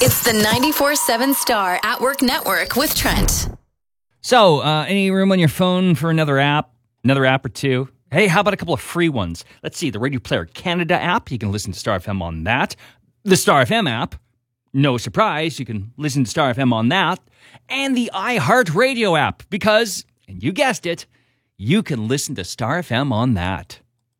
It's the 94.7 Star at Work Network with Trent. So, any room on your phone for another app or two? Hey, how about a couple of free ones? Let's see, the Radio Player Canada app, you can listen to Star FM on that. The Star FM app, no surprise, you can listen to Star FM on that. And the iHeartRadio app, because, and you guessed it, you can listen to Star FM on that.